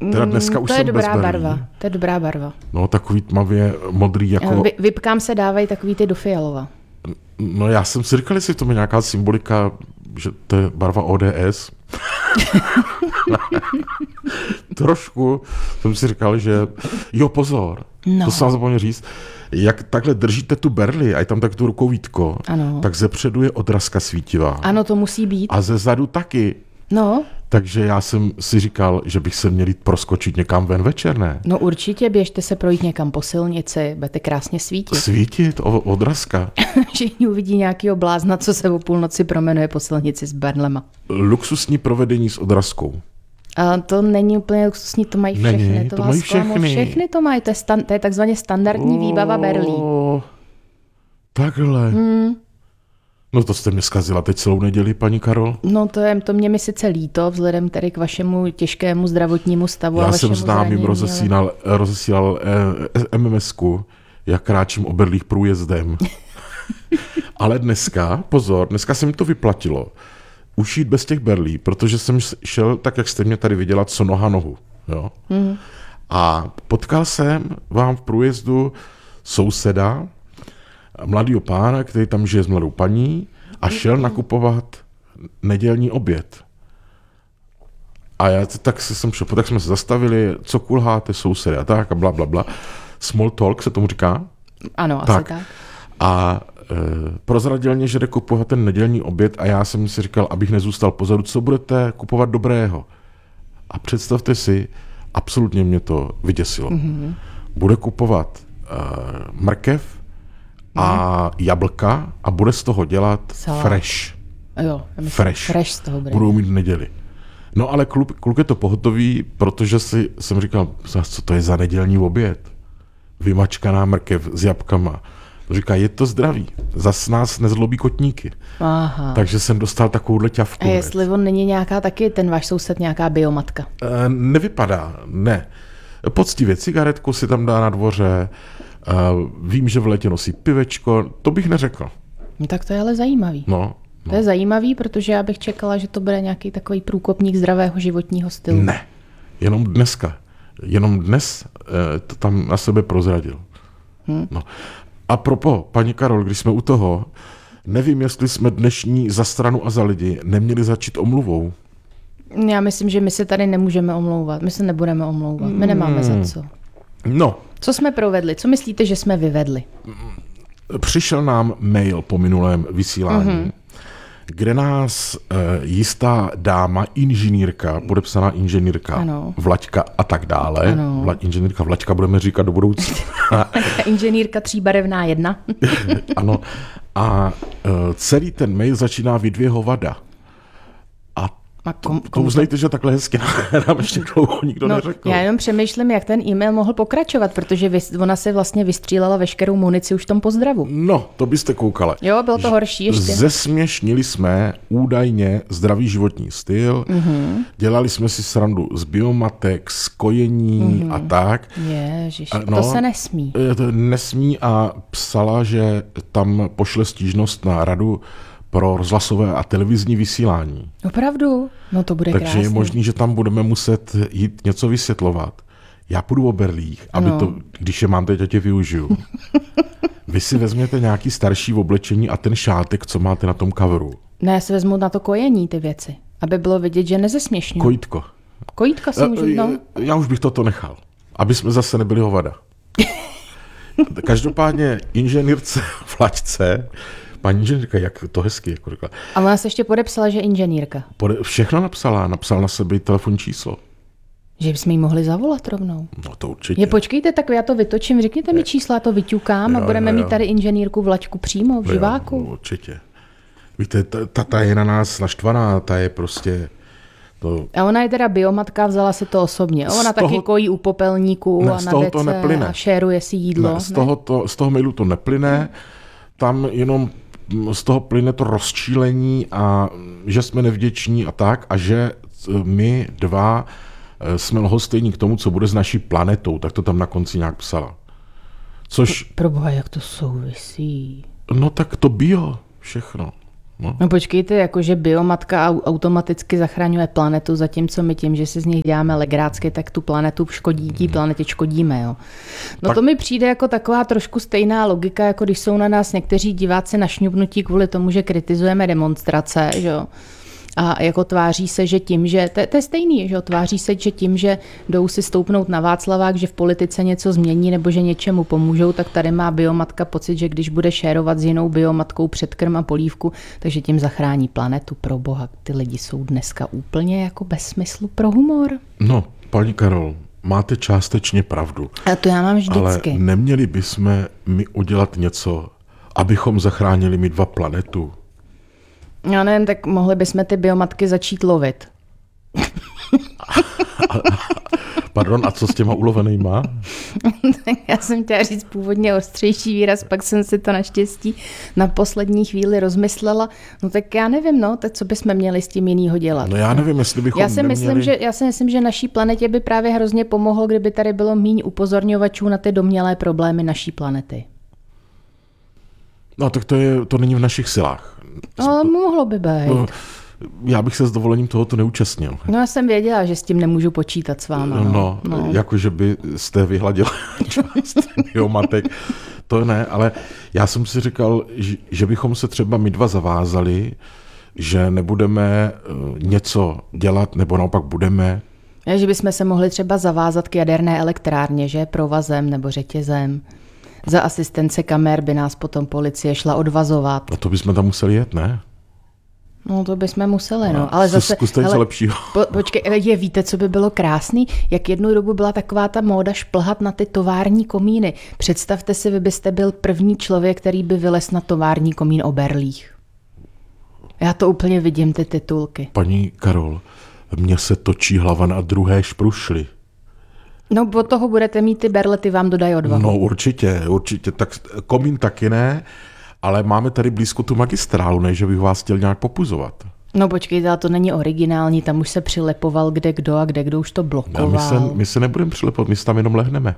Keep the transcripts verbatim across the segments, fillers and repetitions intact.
Teda dneska mm, už to je jsem dobrá bez barva. To je dobrá barva. No, takový tmavě modrý jako... Vy, vypkám se dávají takový ty do fialova. No já jsem si říkal, jestli v tom je nějaká symbolika, že to je barva O D S. Trošku jsem si říkal, že jo, pozor, no. to jsem zapomněl říct, jak takhle držíte tu berli a je tam tak tu rukovítko, ano. tak zepředu je odrazka svítivá. Ano, to musí být. A ze zadu taky. No. Takže já jsem si říkal, že bych se měl jít proskočit někam ven večer, ne? No určitě, běžte se projít někam po silnici, budete krásně svítit. Svítit? O, odrazka? Všichni uvidí nějakýho blázna, co se o půlnoci promenuje po silnici s berlema. Luxusní provedení s odrazkou. A to není úplně luxusní, to mají všechny. Není, to, to vás mají zklamu. všechny. Všechny to mají, to je, stan, to je takzvaně standardní výbava berlí. Takhle. Hmm. No to jste mě zkazila teď celou neděli, paní Karol. No to je, to mě mi sice líto, vzhledem tedy k vašemu těžkému zdravotnímu stavu Já a jsem vašemu známým zranění, rozesílal, ale... rozesílal eh, em em esku, jak kráčím oberlých průjezdem. Ale dneska, pozor, dneska se mi to vyplatilo. Ušít bez těch berlí, protože jsem šel tak, jak jste mě tady viděla, co noha nohu. Jo? Mm. A potkal jsem vám v průjezdu souseda, mladýho pána, který tam žije s mladou paní a šel nakupovat nedělní oběd. A já tak jsem šel, tak jsme se zastavili, co kulháte, sousedy a tak a bla, bla, bla. Small talk se tomu říká? Ano, asi tak. tak. A e, prozradil mě, že jde kupovat ten nedělní oběd a já jsem si říkal, abych nezůstal pozadu, co budete kupovat dobrého. A představte si, absolutně mě to vyděsilo. Mm-hmm. Bude kupovat e, mrkev a jablka a bude z toho dělat Salát. fresh. Jo, fresh. fresh z toho bude. Budou mít v neděli. No ale kluk, kluk je to pohotový, protože si, jsem říkal, co to je za nedělní oběd? Vymačkaná mrkev s jabkama. Říká, je to zdravý, zas nás nezlobí kotníky. Aha. Takže jsem dostal takovouhle ťavku. A jestli on není nějaká taky, ten váš soused, nějaká biomatka? E, nevypadá, ne. Poctivě cigaretku si tam dá na dvoře, e, vím, že v létě nosí pivečko, to bych neřekl. No, tak to je ale zajímavý. No, no. To je zajímavý, protože já bych čekala, že to bude nějaký takový průkopník zdravého životního stylu. Ne, jenom dneska. Jenom dnes e, to tam na sebe prozradil. Hmm. No. A propo, paní Karol, když jsme u toho, nevím, jestli jsme dnešní za stranu a za lidi neměli začít omluvou. Já myslím, že my se tady nemůžeme omlouvat. My se nebudeme omlouvat. My nemáme hmm. za co. No. Co jsme provedli? Co myslíte, že jsme vyvedli? Přišel nám mail po minulém vysílání, mm-hmm. kde nás e, jistá dáma, inženýrka, podepsaná inženýrka, ano. Vlaďka a tak dále. Vla, inženýrka Vlaďka budeme říkat do budoucna. Inženýrka tříbarevná jedna. Ano. A e, celý ten mail začíná vy hovada. A kom, to uznejte, že takhle hezky nám ještě dlouho nikdo no, neřekl. Já jenom přemýšlím, jak ten e-mail mohl pokračovat, protože vy, ona se vlastně vystřílela veškerou munici už v tom pozdravu. No, to byste koukala. Jo, bylo to horší ještě. Zesměšnili jsme údajně zdravý životní styl, mm-hmm. dělali jsme si srandu z biomatek, z kojení mm-hmm. a tak. Ježiš, no, to se nesmí. To nesmí a psala, že tam pošle stížnost na radu pro rozhlasové a televizní vysílání. Opravdu? No to bude Takže krásný. je možný, že tam budeme muset jít něco vysvětlovat. Já půjdu o berlích, aby ano. to, když je mám teď, já tě využiju. Vy si vezměte nějaký starší oblečení a ten šátek, co máte na tom coveru. Ne, já si vezmu na to kojení ty věci, aby bylo vidět, že nezesměšňuji. Kojítko. Kojítka si můžu, no. Já už bych toto nechal, aby jsme zase nebyli hovada. Každopádně inženýrce Vlaďce, paní inženýrka, jak to hezky, jako řekla. A ona se ještě podepsala, že inženýrka. Pode, všechno napsala, napsal na sebe telefonní číslo. Že bychom jí mohli zavolat rovnou. No to určitě. Je, počkejte, tak já to vytočím, řekněte mi čísla, to vyťukám jo, a budeme jo, jo. mít tady inženýrku Vlaďku přímo v živáku. Jo, určitě. Víte, ta, ta, ta je na nás naštvaná, ta je prostě... To... A ona je teda biomatka, vzala si to osobně. Ona z taky toho... kojí u popelníků ne, a na dece a šéruje si jídlo. Ne, z, toho to, z toho mailu to neplyne, tam jenom z toho plyne to rozčílení a že jsme nevděční a tak a že my dva jsme lhostejní k tomu, co bude s naší planetou, tak to tam na konci nějak psala. Což... Proboha, jak to souvisí? No tak to bio, všechno. No. no počkejte, jakože biomatka automaticky zachraňuje planetu, zatímco my tím, že si z nich děláme legrácky, tak tu planetu škodí, tí planetě škodíme. Jo. No tak... to mi přijde jako taková trošku stejná logika, jako když jsou na nás někteří diváci našňupnutí kvůli tomu, že kritizujeme demonstrace, že jo. A jako tváří se, že tím, že, to, to je stejný, že jo, tváří se, že tím, že jdou si stoupnout na Václavák, že v politice něco změní nebo že něčemu pomůžou, tak tady má biomatka pocit, že když bude šérovat s jinou biomatkou předkrm a polívku, takže tím zachrání planetu. Pro boha, ty lidi jsou dneska úplně jako bez smyslu pro humor. No, paní Karol, máte částečně pravdu. A to já mám vždycky. Ale neměli bychom my udělat něco, abychom zachránili my dva planetu? Já nevím, tak mohli bychom ty biomatky začít lovit. Pardon, a co s těma ulovenýma? Já jsem chtěla říct původně ostřejší výraz, pak jsem si to naštěstí na poslední chvíli rozmyslela. No tak já nevím, no, tak co bychom měli s tím jinýho dělat? No já nevím, jestli bychom já si neměli... myslím, že, já si myslím, že naší planetě by právě hrozně pomohlo, kdyby tady bylo míň upozorňovačů na ty domnělé problémy naší planety. No tak to, je, to není v našich silách. No, mohlo by být. No, já bych se s dovolením tohoto neúčastnil. No já jsem věděla, že s tím nemůžu počítat s váma. No, no, no. Jakože byste vyhladil část biomatek. To ne, ale já jsem si říkal, že bychom se třeba my dva zavázali, že nebudeme něco dělat, nebo naopak budeme. Je, že bychom se mohli třeba zavázat k jaderné elektrárně, že provazem nebo řetězem. Za asistence kamer by nás potom policie šla odvazovat. A to bychom tam museli jet, ne? No to bychom museli, no. Ale zase, zkuste něco lepšího. Po, počkej, je, víte, co by bylo krásný? Jak jednu dobu byla taková ta móda šplhat na ty tovární komíny. Představte si, vy byste byl první člověk, který by vylez na tovární komín o berlích. Já to úplně vidím, ty titulky. Paní Karol, mně se točí hlava na druhé šprušly. No, od toho budete mít ty berle, ty vám dodají odvahu. No určitě, určitě. Tak komín taky ne, ale máme tady blízko tu magistrálu, ne, že bych vás chtěl nějak popuzovat. No počkejte, to není originální, tam už se přilepoval kde kdo a kde kdo už to blokoval. No, my se, my se nebudeme přilepovat, my se tam jenom lehneme.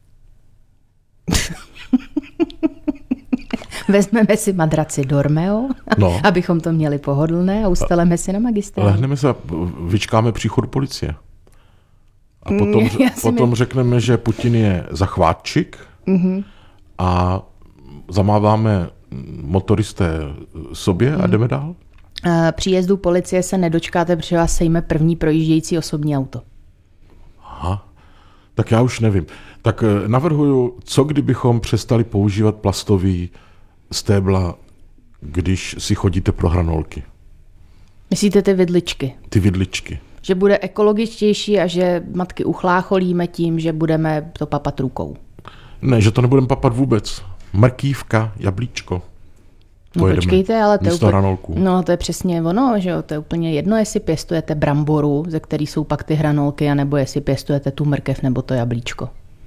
Vezmeme si madraci Dormeo, no. Abychom to měli pohodlné a ustaleme si na magistrálu. Lehneme se a vyčkáme příchodu policie. A potom, potom mi... řekneme, že Putin je zachvátčik mm-hmm. a zamáváme motoristé sobě mm-hmm. a jdeme dál. Příjezdu policie se nedočkáte, protože vás sejme první projíždějící osobní auto. Aha, tak já už nevím. Tak navrhuju, co kdybychom přestali používat plastový stébla, když si chodíte pro hranolky? Myslíte ty vidličky? Ty vidličky. Že bude ekologičtější a že matky uchlácholíme tím, že budeme to papat rukou. Ne, že to nebudeme papat vůbec. Mrkývka, jablíčko. No počkejte, ale to je, úplně, no, to je přesně ono, že jo, to je úplně jedno, jestli pěstujete bramboru, ze který jsou pak ty hranolky, anebo jestli pěstujete tu mrkev nebo to jablíčko.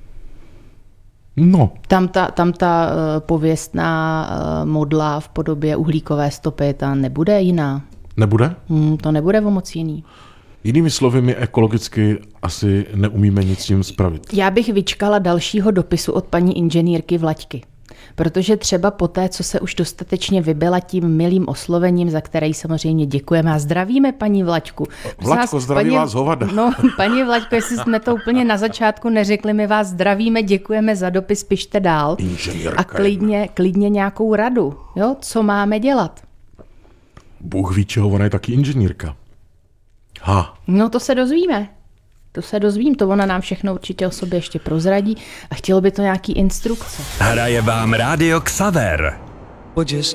No. Tam ta, tam ta uh, pověstná uh, modla v podobě uhlíkové stopy, ta nebude jiná. Nebude? Hmm, to nebude o moc jiný. Jinými slovy, my ekologicky asi neumíme nic s tím spravit. Já bych vyčkala dalšího dopisu od paní inženýrky Vlaďky. Protože třeba poté, co se už dostatečně vybila tím milým oslovením, za které samozřejmě děkujeme a zdravíme paní Vlaďku. Vlaďko, zdraví paní, vás hovada. No, paní Vlaďko, jestli jsme to úplně na začátku neřekli, my vás zdravíme, děkujeme za dopis, pište dál. Inženýrka. A klidně, klidně nějakou radu, jo, co máme dělat. Bůh ví, čeho, ona je taky inženýrka. Ha. No to se dozvíme. To se dozvím, to ona nám všechno určitě o sobě ještě prozradí a chtělo by to nějaký instrukce. Hraje vám Rádio Xaver.